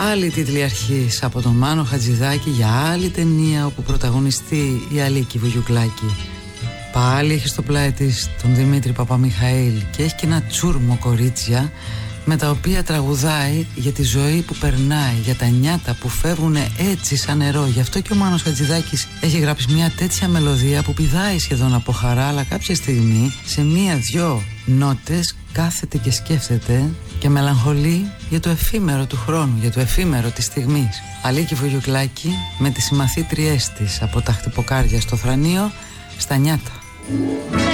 Άλλη τίτλη αρχής από τον Μάνο Χατζηδάκη για άλλη ταινία όπου πρωταγωνιστεί η Αλίκη Βουγιουκλάκη. Πάλι έχει στο πλάι της τον Δημήτρη Παπαμιχαήλ και έχει και ένα τσούρμο κορίτσια με τα οποία τραγουδάει για τη ζωή που περνάει, για τα νιάτα που φεύγουν έτσι σαν νερό. Γι' αυτό και ο Μάνος Χατζηδάκης έχει γράψει μια τέτοια μελωδία που πηδάει σχεδόν από χαρά, αλλά κάποια στιγμή σε μία-δυο νότες κάθεται και σκέφτεται και μελαγχολεί για το εφήμερο του χρόνου, για το εφήμερο της στιγμής. Αλίκη Βουγιουκλάκη με τις συμμαθήτριές της από τα χτυποκάρδια στο Θρανείο στα νιάτα.